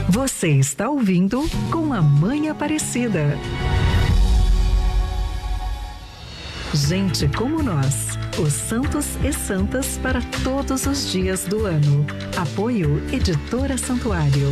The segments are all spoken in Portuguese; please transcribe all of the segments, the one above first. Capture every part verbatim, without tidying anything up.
Você está ouvindo Com a Mãe Aparecida. Gente como nós, os santos e santas para todos os dias do ano. Apoio Editora Santuário.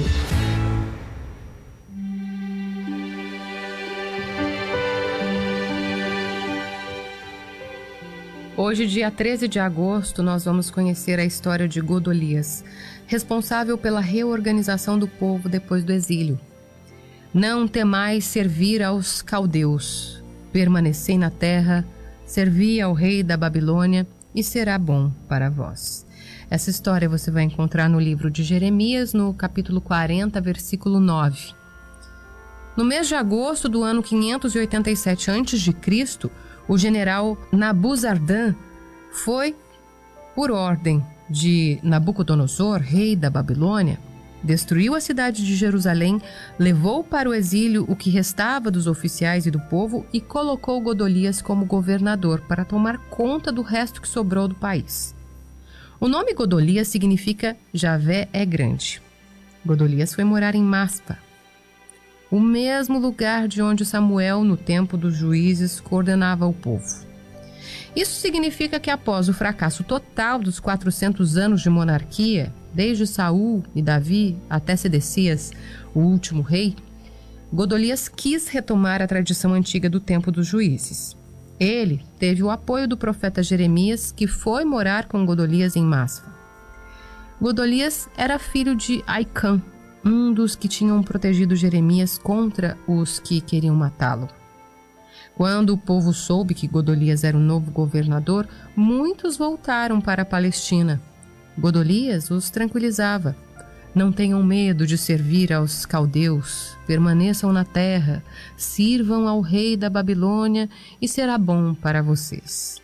Hoje, dia treze de agosto, nós vamos conhecer a história de Godolias, responsável pela reorganização do povo depois do exílio. Não temais servir aos caldeus, permanecei na terra, servi ao rei da Babilônia e será bom para vós. Essa história você vai encontrar no livro de Jeremias, no capítulo quarenta, versículo nove. No mês de agosto do ano quinhentos e oitenta e sete antes de Cristo, o general Nabuzardan foi, por ordem de Nabucodonosor, rei da Babilônia, destruiu a cidade de Jerusalém, levou para o exílio o que restava dos oficiais e do povo e colocou Godolias como governador para tomar conta do resto que sobrou do país. O nome Godolias significa Javé é grande. Godolias foi morar em Maspa, o mesmo lugar de onde Samuel, no tempo dos juízes, coordenava o povo. Isso significa que após o fracasso total dos quatrocentos anos de monarquia, desde Saul e Davi até Sedecias, o último rei, Godolias quis retomar a tradição antiga do tempo dos juízes. Ele teve o apoio do profeta Jeremias, que foi morar com Godolias em Maspa. Godolias era filho de Aicã, um dos que tinham protegido Jeremias contra os que queriam matá-lo. Quando o povo soube que Godolias era o novo governador, muitos voltaram para a Palestina. Godolias os tranquilizava. Não tenham medo de servir aos caldeus, permaneçam na terra, sirvam ao rei da Babilônia e será bom para vocês.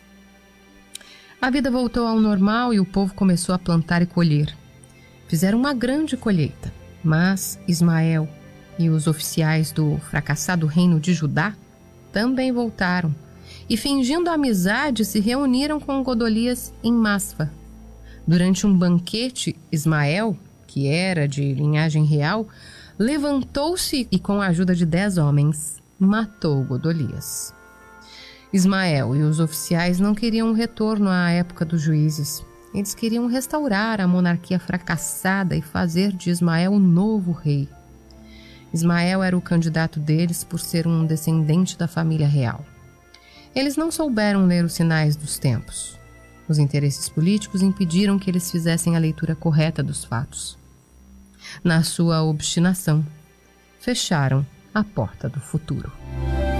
A vida voltou ao normal e o povo começou a plantar e colher. Fizeram uma grande colheita, mas Ismael e os oficiais do fracassado reino de Judá também voltaram e, fingindo amizade, se reuniram com Godolias em Maspa. Durante um banquete, Ismael, que era de linhagem real, levantou-se e, com a ajuda de dez homens, matou Godolias. Ismael e os oficiais não queriam um retorno à época dos juízes. Eles queriam restaurar a monarquia fracassada e fazer de Ismael o novo rei. Ismael era o candidato deles por ser um descendente da família real. Eles não souberam ler os sinais dos tempos. Os interesses políticos impediram que eles fizessem a leitura correta dos fatos. Na sua obstinação, fecharam a porta do futuro.